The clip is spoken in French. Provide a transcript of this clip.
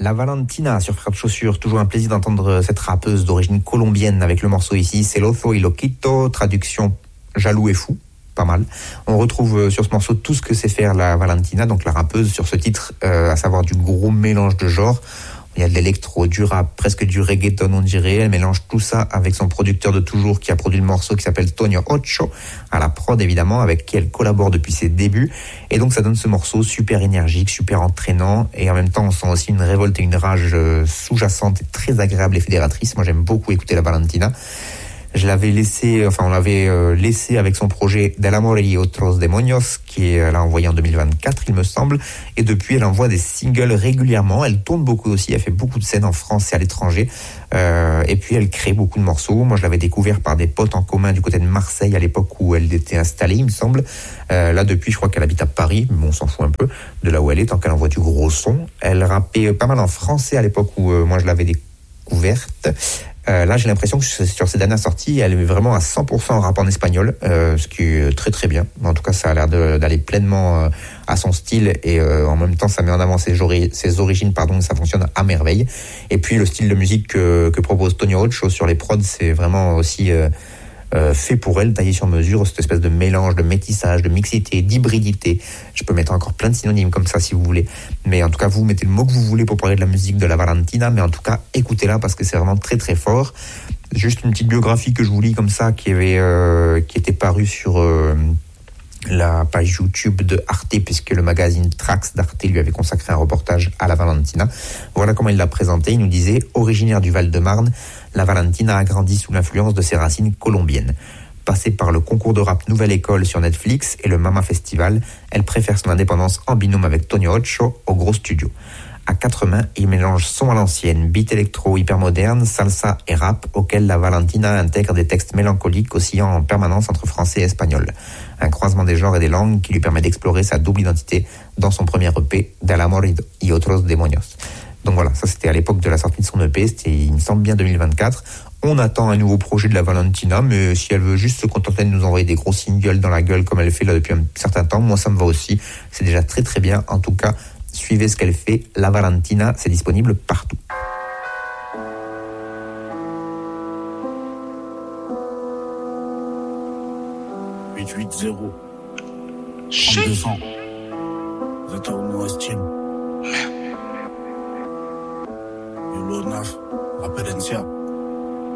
La Valentina sur Frappe Chaussure, toujours un plaisir d'entendre cette rappeuse d'origine colombienne avec le morceau ici, Celoso y Loquito, traduction jaloux et fou, pas mal. On retrouve sur ce morceau tout ce que sait faire la Valentina, donc la rappeuse sur ce titre, à savoir du gros mélange de genres. Il y a de l'électro, du rap, presque du reggaeton, on dirait. Elle mélange tout ça avec son producteur de toujours qui a produit le morceau qui s'appelle Tonio Ocho, à la prod évidemment, avec qui elle collabore depuis ses débuts. Et donc ça donne ce morceau super énergique, super entraînant. Et en même temps, on sent aussi une révolte et une rage sous-jacente et très agréable et fédératrice. Moi, j'aime beaucoup écouter la Valentina. On l'avait laissé avec son projet Del Amor y Otros Demonios, qui est là envoyé en 2024, il me semble. Et depuis, elle envoie des singles régulièrement. Elle tourne beaucoup aussi. Elle fait beaucoup de scènes en France et à l'étranger. Et puis, elle crée beaucoup de morceaux. Moi, je l'avais découvert par des potes en commun du côté de Marseille à l'époque où elle était installée, il me semble. Là, depuis, je crois qu'elle habite à Paris. Mais bon, on s'en fout un peu de là où elle est, tant qu'elle envoie du gros son. Elle rappait pas mal en français à l'époque où moi, je l'avais découverte. Là, j'ai l'impression que sur ces dernières sorties, elle est vraiment à 100% en rap en espagnol, ce qui est très très bien. En tout cas, ça a l'air d'aller pleinement à son style et en même temps, ça met en avant ses origines, ça fonctionne à merveille. Et puis, le style de musique que propose Tonio Ocho sur les prods, c'est vraiment aussi fait pour elle, taillé sur mesure, cette espèce de mélange, de métissage, de mixité, d'hybridité. Je peux mettre encore plein de synonymes comme ça si vous voulez. Mais en tout cas, vous mettez le mot que vous voulez pour parler de la musique de la Valentina, mais en tout cas, écoutez-la parce que c'est vraiment très très fort. Juste une petite biographie que je vous lis comme ça, qui était parue sur la page YouTube de Arte, puisque le magazine Trax d'Arte lui avait consacré un reportage à la Valentina. Voilà comment il l'a présentée. Il nous disait, originaire du Val-de-Marne, la Valentina a grandi sous l'influence de ses racines colombiennes. Passée par le concours de rap Nouvelle École sur Netflix et le Mama Festival, elle préfère son indépendance en binôme avec Tonio Ocho au gros studio. À quatre mains, il mélange son à l'ancienne, beat électro hyper moderne, salsa et rap, auquel la Valentina intègre des textes mélancoliques oscillant en permanence entre français et espagnol. Un croisement des genres et des langues qui lui permet d'explorer sa double identité dans son premier EP, Del Amor y Otros Demonios. Donc voilà, ça c'était à l'époque de la sortie de son EP, c'était, il me semble bien 2024. On attend un nouveau projet de la Valentina, mais si elle veut juste se contenter de nous envoyer des gros singles dans la gueule comme elle fait là depuis un certain temps, moi ça me va aussi. C'est déjà très très bien. En tout cas, suivez ce qu'elle fait. La Valentina, c'est disponible partout. $880 3200 Zeta Uno Estime Yulo Naf Apperencia